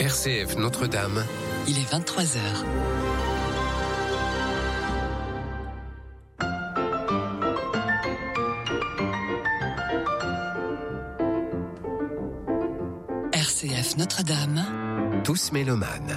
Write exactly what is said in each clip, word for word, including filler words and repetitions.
R C F Notre-Dame. Il est vingt-trois heures. R C F Notre-Dame. Tous mélomanes.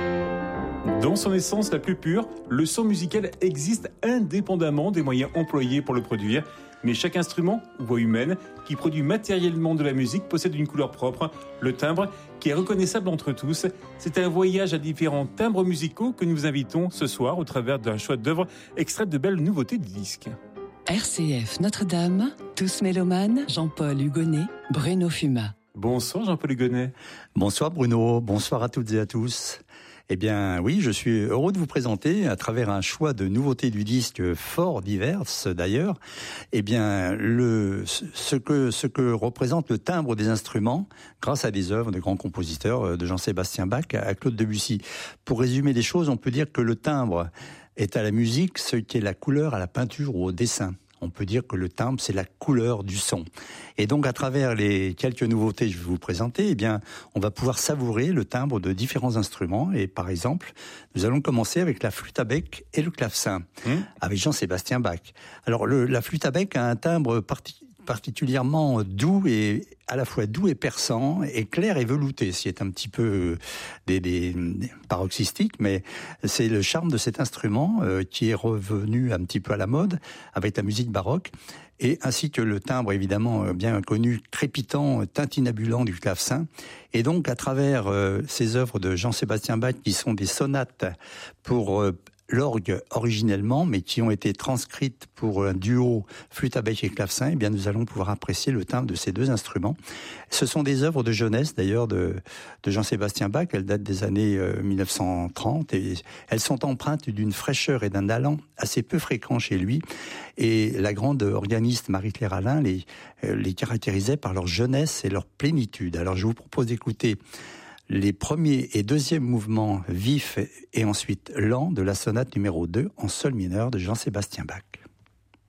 Dans son essence la plus pure, le son musical existe indépendamment des moyens employés pour le produire. Mais chaque instrument, voix humaine, qui produit matériellement de la musique possède une couleur propre. Le timbre, qui est reconnaissable entre tous, c'est un voyage à différents timbres musicaux que nous vous invitons ce soir au travers d'un choix d'œuvres extraites de belles nouveautés du disque. R C F Notre-Dame, tous mélomanes, Jean-Paul Hugonnet, Bruno Fuma. Bonsoir Jean-Paul Hugonnet. Bonsoir Bruno, bonsoir à toutes et à tous. Eh bien oui, je suis heureux de vous présenter, à travers un choix de nouveautés du disque fort diverses d'ailleurs, eh bien le ce que ce que représente le timbre des instruments grâce à des œuvres de grands compositeurs, de Jean-Sébastien Bach à Claude Debussy. Pour résumer les choses, on peut dire que le timbre est à la musique ce qu'est la couleur à la peinture ou au dessin. On peut dire que le timbre, c'est la couleur du son. Et donc, à travers les quelques nouveautés que je vais vous présenter, eh bien, on va pouvoir savourer le timbre de différents instruments. Et par exemple, nous allons commencer avec la flûte à bec et le clavecin, mmh. avec Jean-Sébastien Bach. Alors, le, la flûte à bec a un timbre parti, particulièrement doux et à la fois doux et perçant, et clair et velouté, ce qui est un petit peu des, des, des paroxystique, mais c'est le charme de cet instrument euh, qui est revenu un petit peu à la mode avec la musique baroque, et ainsi que le timbre évidemment bien connu, crépitant, tintinabulant du clavecin. Et donc à travers euh, ces œuvres de Jean-Sébastien Bach, qui sont des sonates pour euh, l'orgue originellement, mais qui ont été transcrites pour un duo flûte à bec et clavecin, eh bien nous allons pouvoir apprécier le timbre de ces deux instruments. Ce sont des œuvres de jeunesse d'ailleurs de, de Jean-Sébastien Bach. Elles datent des années euh, mille neuf cent trente et elles sont empreintes d'une fraîcheur et d'un allant assez peu fréquent chez lui. Et la grande organiste Marie-Claire Alain les, euh, les caractérisait par leur jeunesse et leur plénitude. Alors je vous propose d'écouter les premiers et deuxièmes mouvements vifs et ensuite lents de la sonate numéro deux en sol mineur de Jean-Sébastien Bach.